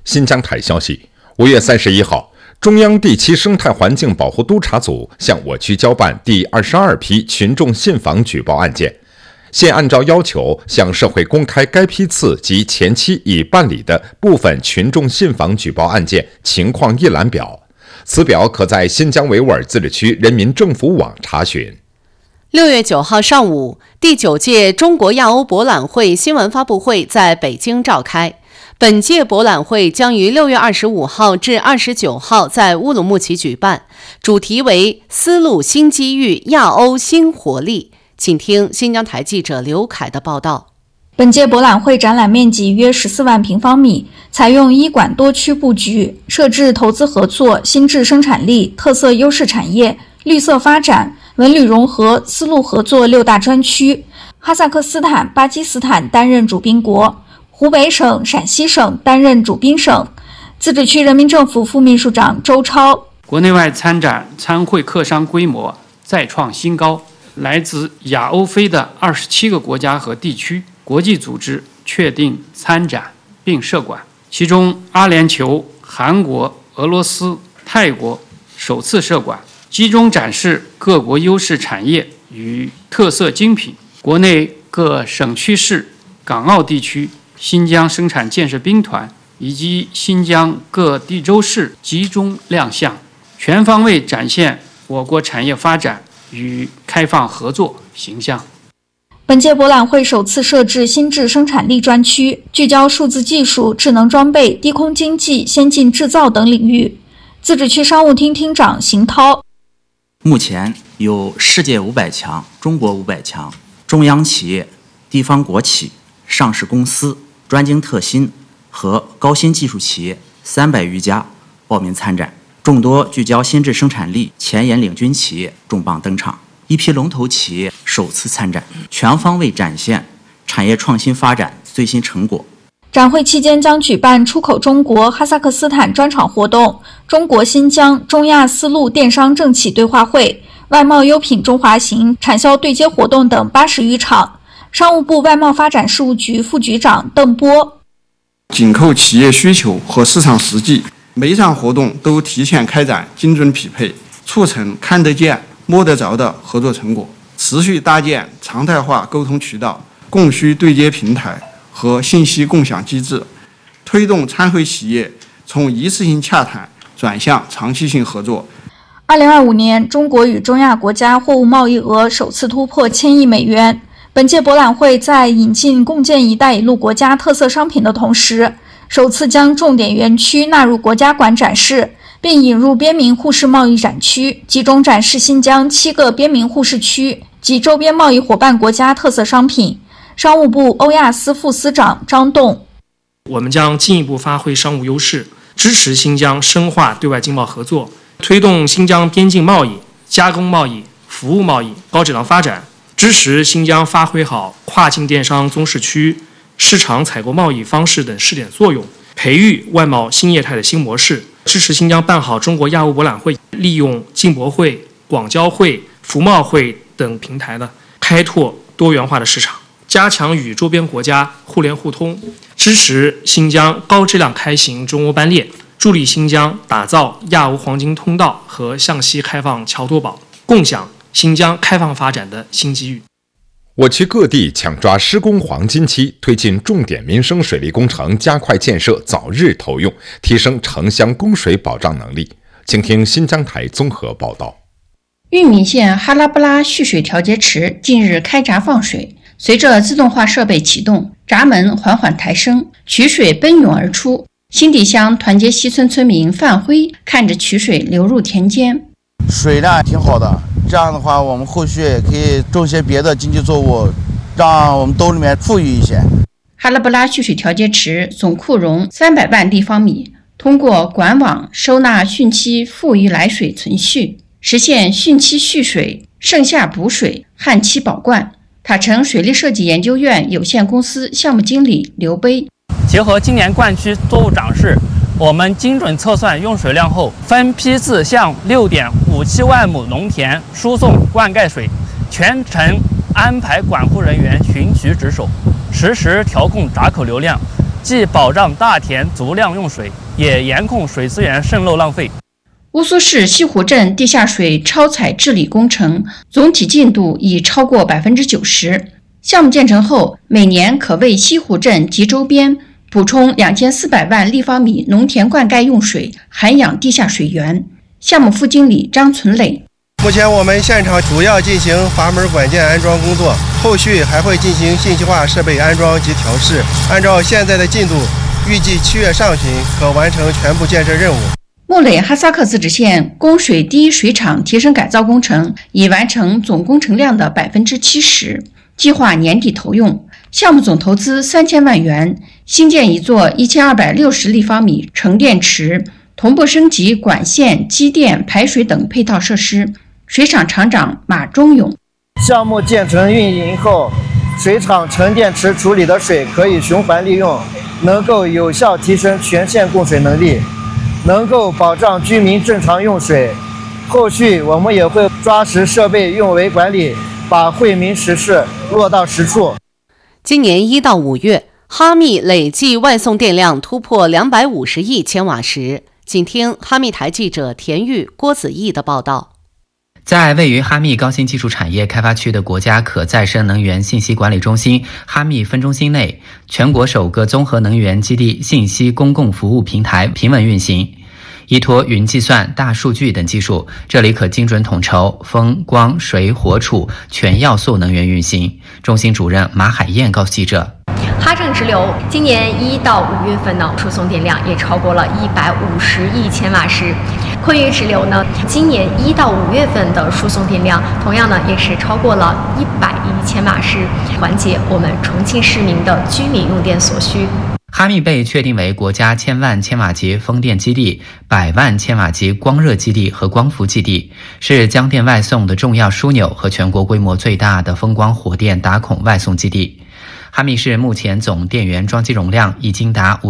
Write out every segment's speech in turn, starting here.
新疆台消息，5月31号，中央第7生态环境保护督察组向我区交办第22批群众信访举报案件，现按照要求向社会公开该批次及前期已办理的部分群众信访举报案件情况一览表，此表可在新疆维吾尔自治区人民政府网查询。 6月9号上午，第9届中国亚欧博览会新闻发布会在北京召开。本届博览会将于6月25号至29号在乌鲁木齐举办，主题为“丝路新机遇，亚欧新活力”。请听新疆台记者刘凯的报道。 本届博览会展览面积约14万平方米，采用一馆多区布局，设置投资合作、新质生产力、特色优势产业、绿色发展、文旅融合、丝路合作6大专区。哈萨克斯坦、巴基斯坦担任主宾国，湖北省、陕西省担任主宾省。自治区人民政府副秘书长周超， 国内外参展参会客商规模再创新高，来自亚欧非的27个国家和地区，国际组织确定参展并设馆，其中阿联酋、韩国、俄罗斯、泰国首次设馆，集中展示各国优势产业与特色精品。国内各省区市、港澳地区新疆生产建设兵团以及新疆各地州市集中亮相，全方位展现我国产业发展与开放合作形象。 本届博览会首次设置新质生产力专区，聚焦数字技术、智能装备、低空经济、先进制造等领域。自治区商务厅厅长邢涛， 目前有世界500强、中国500强、中央企业、地方国企、上市公司、专精特新和高新技术企业300余家报名参展，众多聚焦新质生产力、前沿领军企业重磅登场，一批龙头企业首次参展，全方位展现产业创新发展最新成果。 展会期间将举办出口中国哈萨克斯坦专场活动、中国新疆中亚丝路电商政企对话会、外贸优品中华行产销对接活动等80余场。商务部外贸发展事务局副局长邓波， 紧扣企业需求和市场实际，每一场活动都提前开展精准匹配，促成看得见摸得着的合作成果，持续搭建常态化沟通渠道、供需对接平台和信息共享机制，推动参会企业从一次性洽谈转向长期性合作。 2025年，中国与中亚国家货物贸易额首次突破1000亿美元。本届博览会在引进共建“一带一路”国家特色商品的同时，首次将重点园区纳入国家馆展示，并引入边民互市贸易展区，集中展示新疆7个边民互市区及周边贸易伙伴国家特色商品。商务部欧亚司副司长张栋， 我们将进一步发挥商务优势，支持新疆深化对外经贸合作，推动新疆边境贸易、加工贸易、服务贸易高质量发展，支持新疆发挥好跨境电商综市区、市场采购贸易方式等试点作用，培育外贸新业态的新模式，支持新疆办好中国亚欧博览会，利用进博会、广交会、服贸会等平台的开拓多元化的市场，加强与周边国家互联互通，支持新疆高质量开行中欧班列，助力新疆打造亚欧黄金通道和向西开放桥头堡，共享新疆开放发展的新机遇。 我区各地抢抓施工黄金期，推进重点民生水利工程加快建设早日投用，提升城乡供水保障能力。请听新疆台综合报道。 玉米县哈拉布拉蓄水调节池近日开闸放水，随着自动化设备启动，闸门缓缓抬升，渠水奔涌而出。新地乡团结西村村民范辉看着渠水流入田间， 水量挺好的，这样的话我们后续可以种些别的经济作物，让我们兜里面富裕一些。 哈拉布拉蓄水调节池总库容300万立方米，通过管网收纳汛期富余来水存蓄，实现汛期蓄水、盛夏补水、旱期保灌。塔城水利设计研究院有限公司项目经理刘碑， 结合今年灌区作物长势，我们精准测算用水量后，分批次向6.57万亩农田输送灌溉水，全程安排管护人员巡渠值守，实时调控闸口流量， 既保障大田足量用水，也严控水资源渗漏浪费。 乌苏市西湖镇地下水超采治理工程总体进度已超过 90%。项目建成后，每年可为西湖镇及周边补充2400万立方米农田灌溉用水，涵养地下水源。项目副经理张存磊： 目前我们现场主要进行阀门管件安装工作，后续还会进行信息化设备安装及调试。按照现在的进度，预计7月上旬可完成全部建设任务。 木垒哈萨克自治县供水第一水厂提升改造工程已完成总工程量的 70%， 计划年底投用。项目总投资3000万元，新建一座1260立方米沉淀池，同步升级管线、机电、排水等配套设施。水厂厂长马忠勇： 项目建成运营后，水厂沉淀池处理的水可以循环利用，能够有效提升全县供水能力，能够保障居民正常用水。后续我们也会抓实设备用维管理，把惠民实事落到实处。 今年1到5月，哈密累计外送电量突破250亿千瓦时。请听哈密台记者田玉、郭子毅的报道。 在位于哈密高新技术产业开发区的国家可再生能源信息管理中心哈密分中心内，全国首个综合能源基地信息公共服务平台平稳运行。依托云计算、大数据等技术，这里可精准统筹风、光、水、火、储全要素能源运行。中心主任马海燕告诉记者， 哈正直流今年1到5月份呢，输送电量也超过了150亿千瓦时。昆玉直流呢，今年1到5月份的输送电量同样呢，也是超过了100亿千瓦时，缓解我们重庆市民的居民用电所需。 哈密被确定为国家1000万千瓦级风电基地、100万千瓦级光热基地和光伏基地，是江电外送的重要枢纽和全国规模最大的风光火电打孔外送基地。哈密市目前总电源装机容量已经达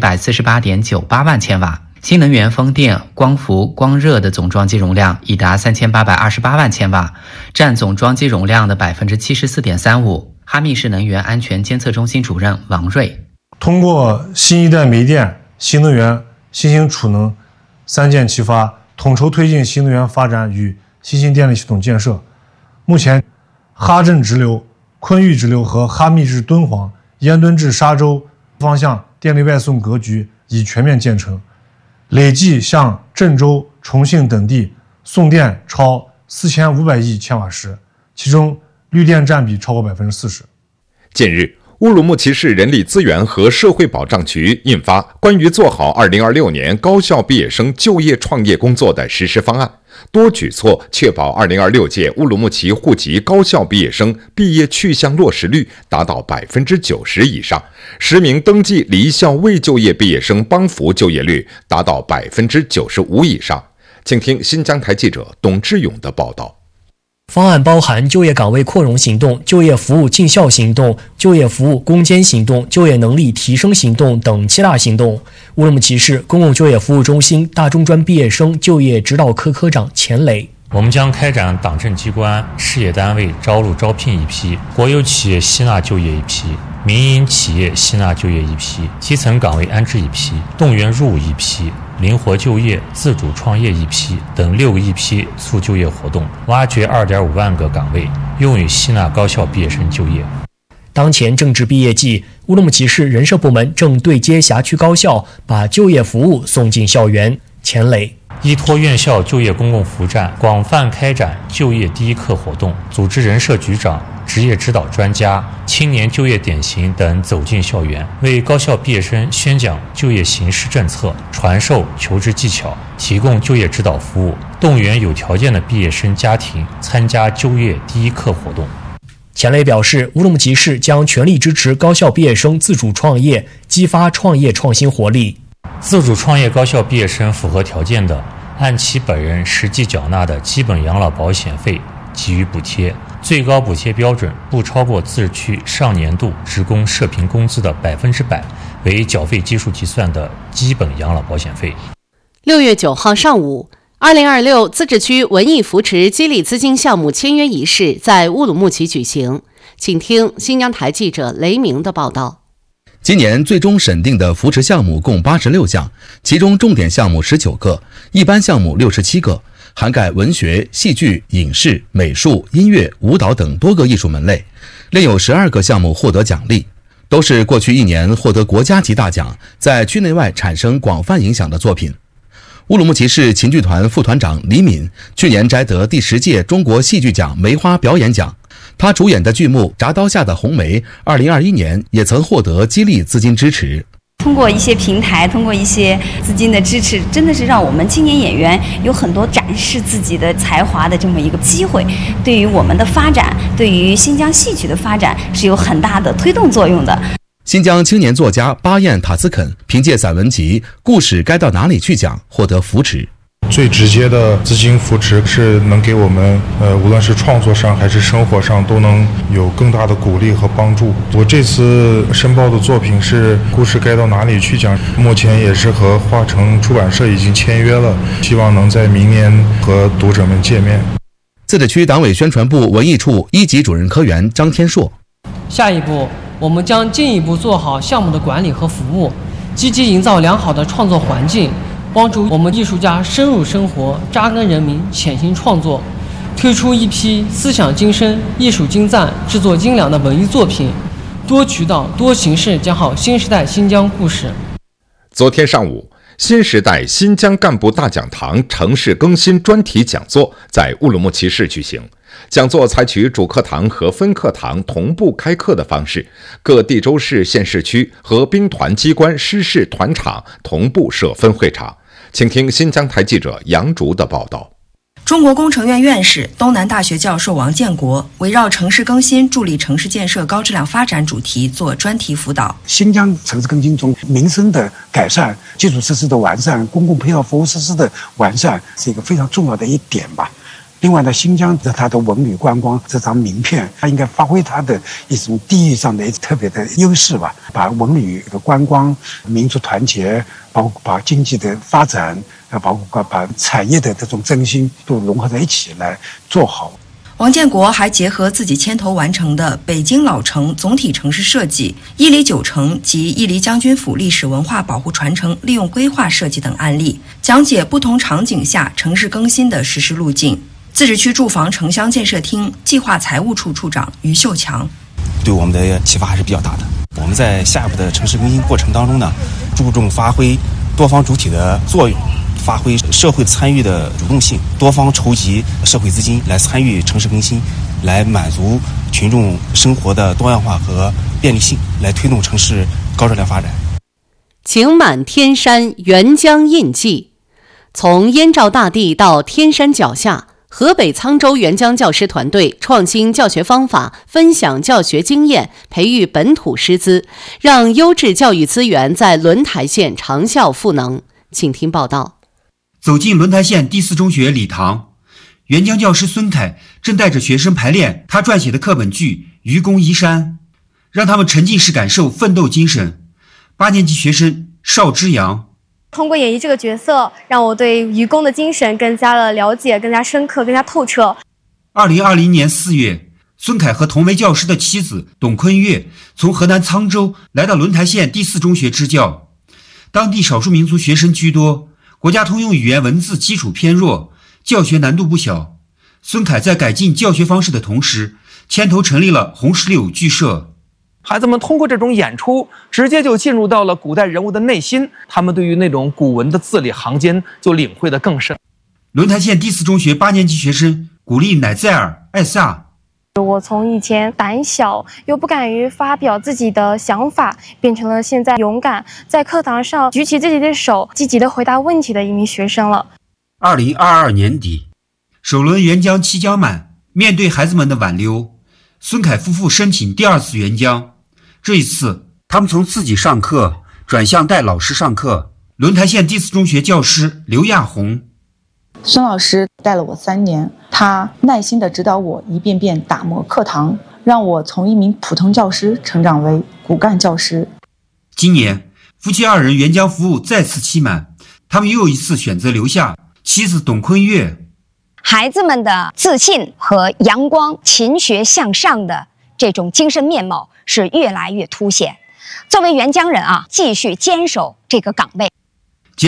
5148.98万千瓦，新能源风电、光伏、光热的总装机容量已达3828万千瓦，占总装机容量的 74.35%。哈密市能源安全监测中心主任王瑞： 通过新一代煤电、新能源、新型储能三箭齐发，统筹推进新能源发展与新兴电力系统建设。目前，哈镇直流、昆玉直流和哈密至敦煌、烟墩至沙洲方向电力外送格局已全面建成，累计向郑州、重庆等地送电超4500亿千瓦时，其中绿电占比超过40%。 近日，乌鲁木齐市人力资源和社会保障局印发关于做好2026年高校毕业生就业创业工作的实施方案，多举措确保2026届乌鲁木齐户籍高校毕业生毕业去向落实率达到90%以上，10名登记离校未就业毕业生帮扶就业率达到95%以上。请听新疆台记者董志勇的报道。 方案包含就业岗位扩容行动、就业服务尽效行动、就业服务攻坚行动、就业能力提升行动等7大行动。乌鲁木齐市公共就业服务中心大中专毕业生就业指导科科长钱磊： 我们将开展党政机关、事业单位招录招聘一批，国有企业吸纳就业一批，民营企业吸纳就业一批，基层岗位安置一批，动员入伍一批，灵活就业、自主创业一批等6个一批促就业活动，挖掘2.5万个岗位，用于吸纳高校毕业生就业。 当前正值毕业季，乌鲁木齐市人社部门正对接辖区高校，把就业服务送进校园。钱磊： 依托院校就业公共服务站，广泛开展就业第一课活动，组织人社局长、职业指导专家、青年就业典型等走进校园，为高校毕业生宣讲就业形势政策，传授求职技巧，提供就业指导服务，动员有条件的毕业生家庭参加就业第一课活动。 钱磊表示，乌鲁木齐市将全力支持高校毕业生自主创业，激发创业创新活力。 自主创业高校毕业生符合条件的，按其本人实际缴纳的基本养老保险费给予补贴，最高补贴标准不超过自治区上年度职工社平工资的100%，为缴费基数计算的基本养老保险费。 6月9号上午，2026自治区文艺扶持激励资金项目签约仪式在乌鲁木齐举行。请听新疆台记者雷鸣的报道。 今年最终审定的扶持项目共86项，其中重点项目19个，一般项目67个，涵盖文学、戏剧、影视、美术、音乐、舞蹈等多个艺术门类，另有12个项目获得奖励，都是过去1年获得国家级大奖，在区内外产生广泛影响的作品。乌鲁木齐市秦剧团副团长李敏去年摘得第10届中国戏剧奖梅花表演奖，他主演的剧目《铡刀下的红梅》2021年也曾获得激励资金支持。 通过一些平台，通过一些资金的支持，真的是让我们青年演员有很多展示自己的才华的这么一个机会，对于我们的发展，对于新疆戏曲的发展是有很大的推动作用的。 新疆青年作家巴彦塔斯肯凭借散文集《故事该到哪里去讲》获得扶持。 最直接的资金扶持是能给我们无论是创作上还是生活上都能有更大的鼓励和帮助。我这次申报的作品是《故事该到哪里去讲》，目前也是和华城出版社已经签约了，希望能在明年和读者们见面。 自治区党委宣传部文艺处1级主任科员张天硕， 下一步我们将进一步做好项目的管理和服务，积极营造良好的创作环境，帮助我们艺术家深入生活、扎根人民、潜心创作，推出一批思想精深、艺术精湛、制作精良的文艺作品，多渠道、多形式讲好新时代新疆故事。 昨天上午，新时代新疆干部大讲堂城市更新专题讲座在乌鲁木齐市举行。讲座采取主课堂和分课堂同步开课的方式，各地州市、县市区和兵团机关师事团场同步设分会场。请听新疆台记者杨竹的报道。 中国工程院院士、东南大学教授王建国围绕城市更新助力城市建设高质量发展主题做专题辅导。 新疆城市更新中，民生的改善、基础设施的完善、公共配套服务设施的完善是一个非常重要的一点吧。另外呢，新疆的它的文旅观光这张名片，它应该发挥它的一种地域上的特别的优势吧，把文旅的观光、民族团结，包括把经济的发展，包括把产业的这种振兴都融合在一起来做好。 王建国还结合自己牵头完成的北京老城总体城市设计、伊犁旧城及伊犁将军府历史文化保护传承利用规划设计等案例，讲解不同场景下城市更新的实施路径。自治区住房城乡建设厅计划财务处处长于秀强， 对我们的启发还是比较大的。我们在下一步的城市更新过程当中呢，注重发挥多方主体的作用，发挥社会参与的主动性，多方筹集社会资金来参与城市更新，来满足群众生活的多样化和便利性，来推动城市高质量发展。 晴满天山，沅江印记。从燕赵大地到天山脚下，河北沧州沅江教师团队创新教学方法，分享教学经验，培育本土师资，让优质教育资源在轮台县长效赋能。请听报道。 走进轮台县第4中学礼堂，沅江教师孙凯正带着学生排练他撰写的课本剧《愚公移山》，让他们沉浸式感受奋斗精神。8年级学生邵之阳， 通过演绎这个角色，让我对愚公的精神更加的了解，更加深刻，更加透彻。 2020年4月，孙凯和同为教师的妻子董坤月从河南沧州来到轮台县第4中学支教。当地少数民族学生居多，国家通用语言文字基础偏弱，教学难度不小。孙凯在改进教学方式的同时，牵头成立了红石榴剧社。 孩子们通过这种演出，直接就进入到了古代人物的内心，他们对于那种古文的字里行间就领会得更深。 轮台县第4中学8年级学生古丽乃在尔艾萨， 我从以前胆小又不敢于发表自己的想法，变成了现在勇敢在课堂上举起自己的手，积极的回答问题的一名学生了。 2022年底，首轮沅江七江满，面对孩子们的挽留，孙凯夫妇申请第2次沅江。这一次，他们从自己上课转向带老师上课。轮台县第4中学教师刘亚红， 孙老师带了我3年，他耐心地指导我一遍遍打磨课堂，让我从一名普通教师成长为骨干教师。 今年，夫妻2人沅江服务再次期满，他们又一次选择留下。妻子董坤月， 孩子们的自信和阳光、勤学向上的这种精神面貌是越来越凸显。 作为援疆人啊，继续坚守这个岗位。